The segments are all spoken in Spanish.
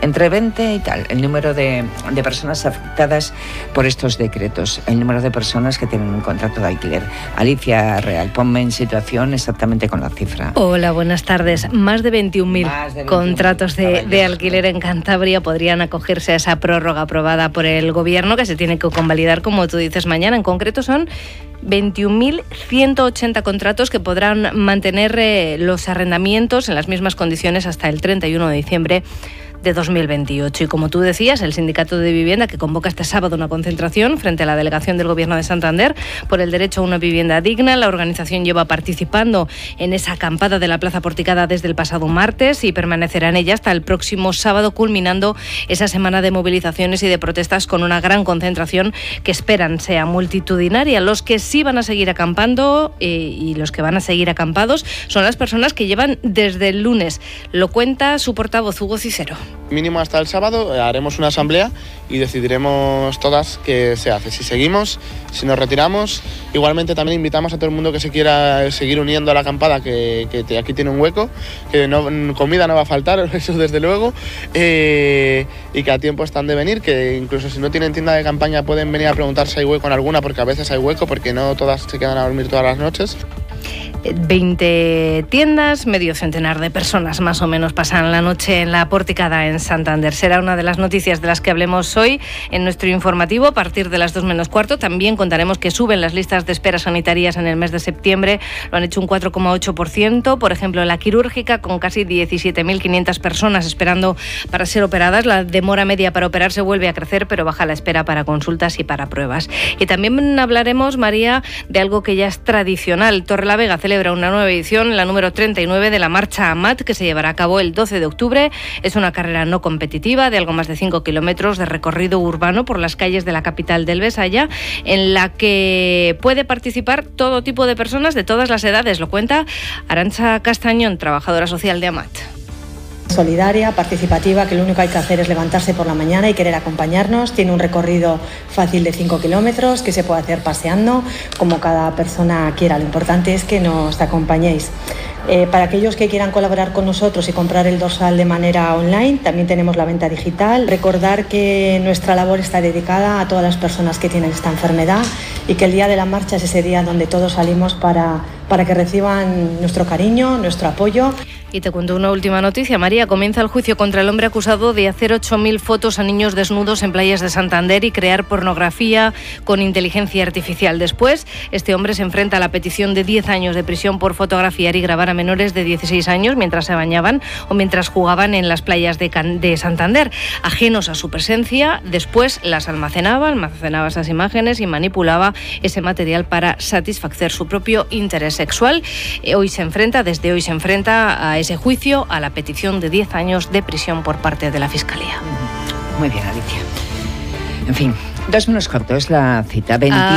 entre 20 y tal, el número de personas afectadas por estos decretos, el número de personas que tienen un contrato de alquiler. Alicia Real, ponme en situación exactamente con la cifra. Hola, buenas tardes. Más de 21.000 contratos de alquiler en Cantabria podrían acogerse a esa prórroga aprobada por el Gobierno, que se tiene que convalidar, como tú dices, mañana. En concreto son 21.180 contratos que podrán mantener los arrendamientos en las mismas condiciones hasta el 31 de diciembre de 2028. Y como tú decías, el Sindicato de Vivienda, que convoca este sábado una concentración frente a la delegación del Gobierno de Santander por el derecho a una vivienda digna. La organización lleva participando en esa acampada de la Plaza Porticada desde el pasado martes y permanecerá en ella hasta el próximo sábado, culminando esa semana de movilizaciones y de protestas con una gran concentración que esperan sea multitudinaria. Los que sí van a seguir acampando y los que van a seguir acampados son las personas que llevan desde el lunes. Lo cuenta su portavoz, Hugo Cicero. Mínimo hasta el sábado haremos una asamblea y decidiremos todas qué se hace, si seguimos, si nos retiramos. Igualmente también invitamos a todo el mundo que se quiera seguir uniendo a la acampada, que aquí tiene un hueco, que comida no va a faltar, eso desde luego, y que a tiempo están de venir, que incluso si no tienen tienda de campaña pueden venir a preguntar si hay hueco en alguna, porque a veces hay hueco, porque no todas se quedan a dormir todas las noches. 20 tiendas, medio centenar de personas más o menos pasan la noche en la Porticada en Santander. Será una de las noticias de las que hablemos hoy en nuestro informativo a partir de las 2 menos cuarto. También contaremos que suben las listas de espera sanitarias en el mes de septiembre. Lo han hecho un 4,8%. Por ejemplo, en la quirúrgica, con casi 17.500 personas esperando para ser operadas. La demora media para operarse vuelve a crecer, pero baja la espera para consultas y para pruebas. Y también hablaremos, María, de algo que ya es tradicional. Torrelavega celebra una nueva edición, la número 39 de la Marcha Amat, que se llevará a cabo el 12 de octubre. Es una carrera no competitiva de algo más de 5 kilómetros de recorrido urbano por las calles de la capital del Besaya, en la que puede participar todo tipo de personas de todas las edades. Lo cuenta Arantxa Castañón, trabajadora social de Amat. Solidaria, participativa, que lo único que hay que hacer es levantarse por la mañana y querer acompañarnos. Tiene un recorrido fácil de 5 kilómetros que se puede hacer paseando, como cada persona quiera. Lo importante es que nos acompañéis. Para aquellos que quieran colaborar con nosotros y comprar el dorsal de manera online, también tenemos la venta digital. Recordar que nuestra labor está dedicada a todas las personas que tienen esta enfermedad y que el día de la marcha es ese día donde todos salimos para que reciban nuestro cariño, nuestro apoyo. Y te cuento una última noticia, María. Comienza el juicio contra el hombre acusado de hacer 8.000 fotos a niños desnudos en playas de Santander y crear pornografía con inteligencia artificial. Después, este hombre se enfrenta a la petición de 10 años de prisión por fotografiar y grabar a menores de 16 años mientras se bañaban o mientras jugaban en las playas de Santander. Ajenos a su presencia, después las almacenaba esas imágenes y manipulaba ese material para satisfacer su propio interés sexual. Desde hoy se enfrenta a ese juicio a la petición de 10 años de prisión por parte de la Fiscalía. Muy bien, Alicia. En fin, 2 menos cuarto es la cita.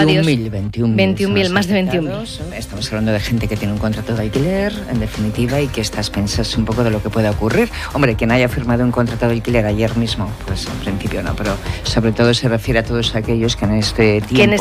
21.000. Más de 21.000. Estamos hablando de gente que tiene un contrato de alquiler, en definitiva, y que estás pensando un poco de lo que puede ocurrir. Hombre, quien haya firmado un contrato de alquiler ayer mismo, pues en principio no, pero sobre todo se refiere a todos aquellos que en este tiempo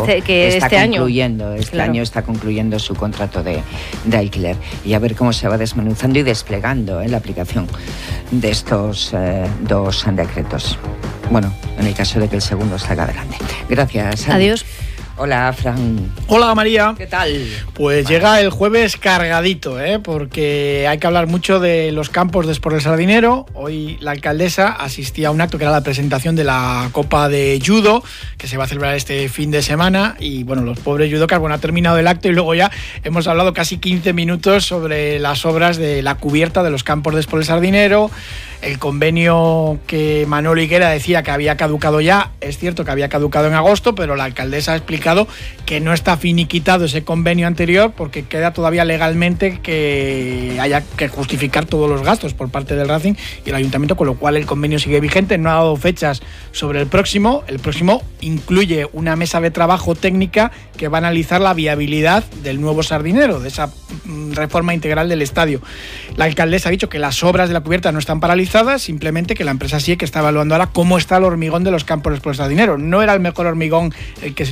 año está concluyendo su contrato de alquiler. Y a ver cómo se va desmenuzando y desplegando la aplicación de estos 2 decretos. Bueno, en el caso de que el segundo salga adelante. Gracias. Adiós. Hola, Fran. Hola, María. ¿Qué tal? Pues llega el jueves cargadito, porque hay que hablar mucho de los campos de Esports del Sardinero. Hoy la alcaldesa asistía a un acto que era la presentación de la Copa de Judo, que se va a celebrar este fin de semana. Y bueno, los pobres judocas, ha terminado el acto y luego ya hemos hablado casi 15 minutos sobre las obras de la cubierta de los campos de Esports del Sardinero. El convenio que Manolo Higuera decía que había caducado ya, es cierto que había caducado en agosto, pero la alcaldesa ha explicado que no está finiquitado ese convenio anterior porque queda todavía legalmente que haya que justificar todos los gastos por parte del Racing y el ayuntamiento, con lo cual el convenio sigue vigente. No ha dado fechas sobre el próximo. El próximo incluye una mesa de trabajo técnica que va a analizar la viabilidad del nuevo Sardinero, de esa reforma integral del estadio. La alcaldesa ha dicho que las obras de la cubierta no están paralizadas, simplemente que la empresa sí que está evaluando ahora cómo está el hormigón de los campos por el Sardinero. No era el mejor hormigón el que se utilizó para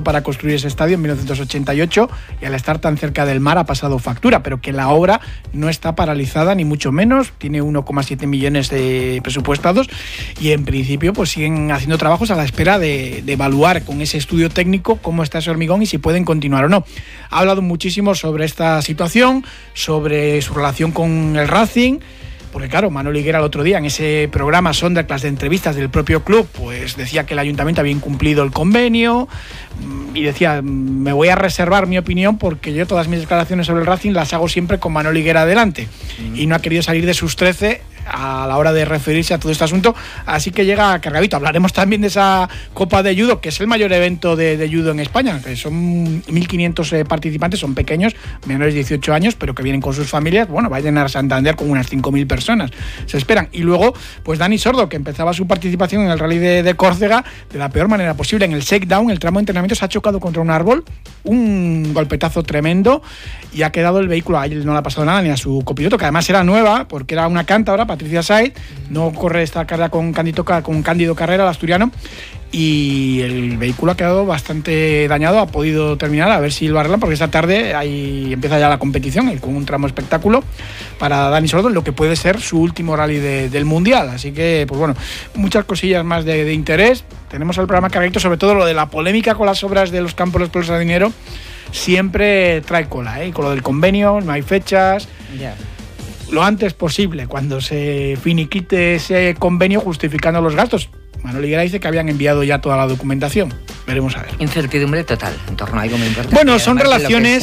para construir ese estadio en 1988 y al estar tan cerca del mar ha pasado factura, pero que la obra no está paralizada ni mucho menos, tiene 1,7 millones de presupuestados y en principio pues siguen haciendo trabajos a la espera de evaluar con ese estudio técnico cómo está ese hormigón y si pueden continuar o no. Ha hablado muchísimo sobre esta situación, sobre su relación con el Racing, porque claro, Manolo Higuera el otro día en ese programa Sonderclass de entrevistas del propio club, pues decía que el ayuntamiento había incumplido el convenio y decía, me voy a reservar mi opinión porque yo todas mis declaraciones sobre el Racing las hago siempre con Manolo Higuera adelante y no ha querido salir de sus 13 a la hora de referirse a todo este asunto, así que llega cargadito. Hablaremos también de esa Copa de Judo, que es el mayor evento de judo en España, que son 1.500 participantes, son pequeños, menores de 18 años, pero que vienen con sus familias. Bueno, va a llenar Santander con unas 5.000 personas, se esperan. Y luego, pues Dani Sordo, que empezaba su participación en el Rally de Córcega de la peor manera posible. En el shakedown, el tramo de entrenamiento, se ha chocado contra un árbol, un golpetazo tremendo, y ha quedado el vehículo, a él no le ha pasado nada, ni a su copiloto, que además era nueva, porque era una cántabra, Patricia Said, no corre esta carrera con Cándido Carrera, el asturiano, y el vehículo ha quedado bastante dañado, ha podido terminar, a ver si lo arreglan, porque esta tarde ahí empieza ya la competición, con un tramo espectáculo para Dani Sordo, lo que puede ser su último rally del Mundial, así que, pues bueno, muchas cosillas más de interés. Tenemos el programa cargadito, sobre todo lo de la polémica con las obras de los campos Los Pueblos de Dinero, siempre trae cola, con lo del convenio, no hay fechas. Yeah. Lo antes posible, cuando se finiquite ese convenio justificando los gastos. Manolo Higuera dice que habían enviado ya toda la documentación. Veremos a ver. Incertidumbre total en torno a algo muy importante. Bueno, son relaciones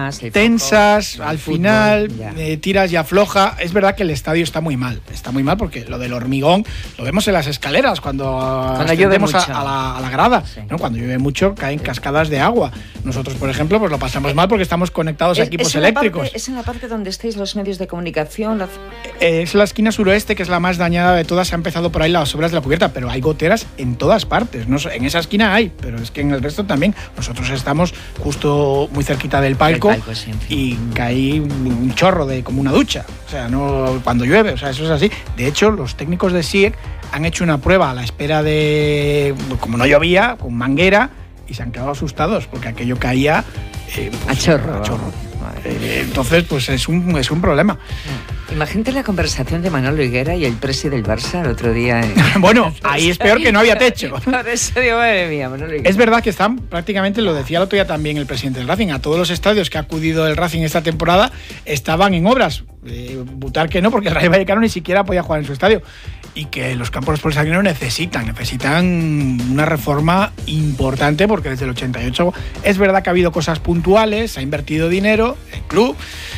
tensas, foco, al final, fútbol, tiras y afloja. Es verdad que el estadio está muy mal porque lo del hormigón lo vemos en las escaleras cuando llueve a la grada. Sí. ¿No? Cuando llueve mucho caen cascadas de agua. Nosotros, por ejemplo, pues lo pasamos mal porque estamos conectados a equipos eléctricos. ¿Es en la parte donde estáis los medios de comunicación? Es la esquina suroeste, que es la más dañada de todas. Se ha empezado por ahí las obras de la cubierta, pero hay goteras en todas partes. No, en esa esquina hay, pero es que en el resto también. Nosotros estamos justo muy cerquita del palco sí, y cae un chorro de como una ducha. O sea, no cuando llueve, o sea, eso es así. De hecho, los técnicos de SIEC han hecho una prueba a la espera de, como no llovía, con manguera, y se han quedado asustados porque aquello caía a chorro. Entonces, pues es un problema. Imagínate la conversación de Manolo Higuera y el presi del Barça el otro día. Bueno, ahí es peor que no había techo. Por eso digo, madre mía, Manolo Higuera. Es verdad que están prácticamente, lo decía el otro día también el presidente del Racing, a todos los estadios que ha acudido el Racing esta temporada estaban en obras. Butar que no, porque el Rayo Vallecano ni siquiera podía jugar en su estadio. Y que los campos Los Pueblos de Dinero necesitan una reforma importante, porque desde el 88 es verdad que ha habido cosas puntuales, se ha invertido dinero, el club,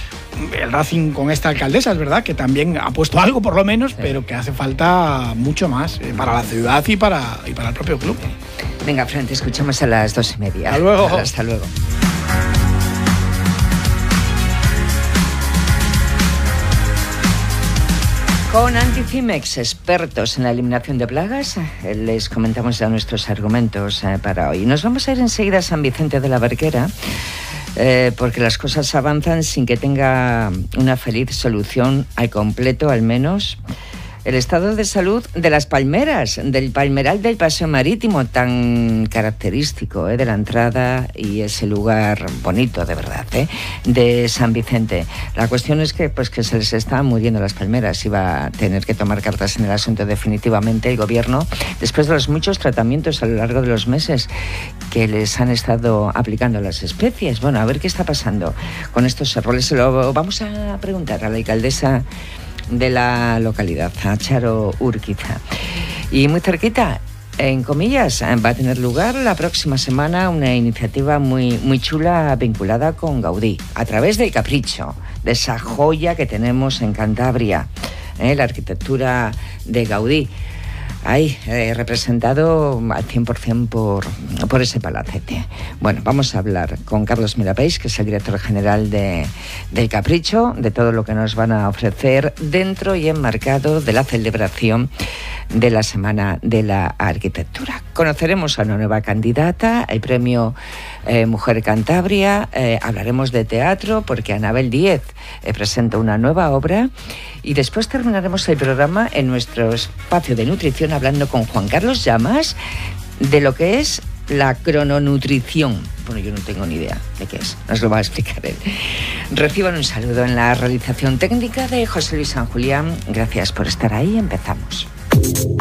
el Racing con esta alcaldesa, es verdad que también ha puesto algo por lo menos, sí, pero que hace falta mucho más para la ciudad y para el propio club. Venga, Fran, te escuchamos a las 2:30. Hasta luego. Hasta luego. Con Anticimex, expertos en la eliminación de plagas, les comentamos ya nuestros argumentos para hoy. Nos vamos a ir enseguida a San Vicente de la Barquera, porque las cosas avanzan sin que tenga una feliz solución al completo, al menos. El estado de salud de las palmeras, del palmeral del Paseo Marítimo, tan característico de la entrada y ese lugar bonito, de verdad, de San Vicente. La cuestión es que se les están muriendo las palmeras y va a tener que tomar cartas en el asunto definitivamente el gobierno, después de los muchos tratamientos a lo largo de los meses que les han estado aplicando las especies. Bueno, a ver qué está pasando con estos errores. Se lo vamos a preguntar a la alcaldesa de la localidad, a Charo Urquiza. Y muy cerquita, en comillas, va a tener lugar la próxima semana una iniciativa muy, muy chula vinculada con Gaudí, a través del Capricho, de esa joya que tenemos en Cantabria, la arquitectura de Gaudí. Ahí, representado al 100% por ese palacete. Bueno, vamos a hablar con Carlos Mirapeix, que es el director general del Capricho, de todo lo que nos van a ofrecer dentro y enmarcado de la celebración de la Semana de la Arquitectura. Conoceremos a una nueva candidata, el premio Mujer Cantabria, hablaremos de teatro, porque Anabel Díez presenta una nueva obra, y después terminaremos el programa en nuestro espacio de nutrición hablando con Juan Carlos Llamas de lo que es la crononutrición. Bueno, yo no tengo ni idea de qué es, nos lo va a explicar él. Reciban un saludo en la realización técnica de José Luis San Julián. Gracias por estar ahí, empezamos.